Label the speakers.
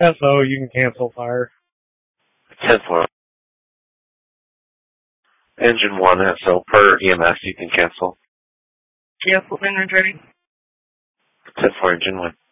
Speaker 1: SO, you can cancel fire.
Speaker 2: 10-4. Engine 1 SO per EMS, you can cancel.
Speaker 3: Cancel engine ready.
Speaker 2: 10-4, engine 1.